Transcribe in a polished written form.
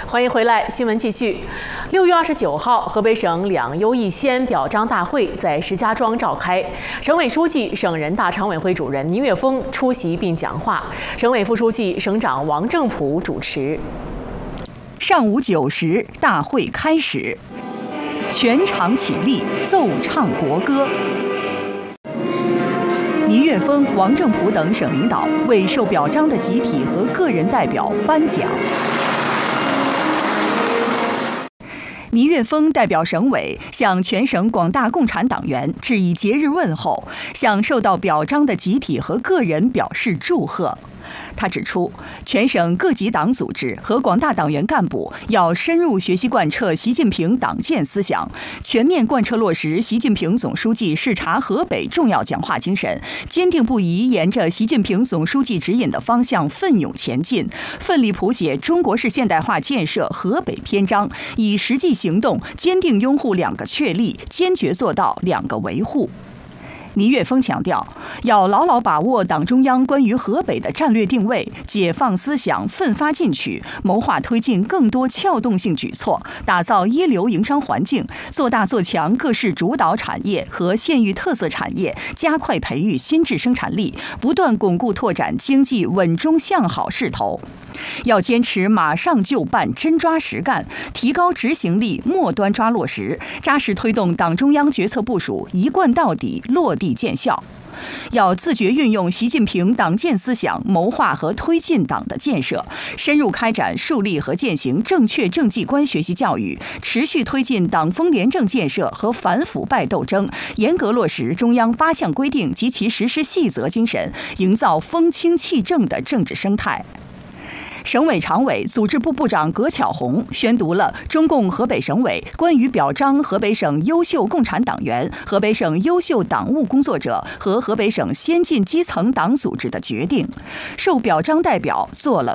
欢迎回来，新闻继续。6月29号，河北省两优一先表彰大会在石家庄召开，省委书记、省人大常委会主任倪岳峰出席并讲话，省委副书记、省长王正普主持。 上午9时，大会开始，全场起立，奏唱国歌。倪岳峰、王正普等省领导为受表彰的集体和个人代表颁奖。倪岳峰代表省委向全省广大共产党员致以节日问候，向受到表彰的集体和个人表示祝贺。他指出，全省各级党组织和广大党员干部要深入学习贯彻习近平党建思想，全面贯彻落实习近平总书记视察河北重要讲话精神，坚定不移沿着习近平总书记指引的方向奋勇前进，奋力谱写中国式现代化建设河北篇章，以实际行动坚定拥护2个确立，坚决做到2个维护。倪岳峰强调，要牢牢把握党中央关于河北的战略定位，解放思想，奋发进取，谋划推进更多撬动性举措，打造一流营商环境，做大做强各市主导产业和县域特色产业，加快培育新质生产力，不断巩固拓展经济稳中向好势头。要坚持马上就办、真抓实干，提高执行力，末端抓落实，扎实推动党中央决策部署一贯到底、落地见效。要自觉运用习近平党建思想，谋划和推进党的建设，深入开展树立和践行正确政绩观学习教育，持续推进党风廉政建设和反腐败斗争，严格落实中央8项规定及其实施细则精神，营造风清气正的政治生态。省委常委、组织部部长葛巧红宣读了中共河北省委关于表彰河北省优秀共产党员、河北省优秀党务工作者和河北省先进基层党组织的决定。受表彰代表做了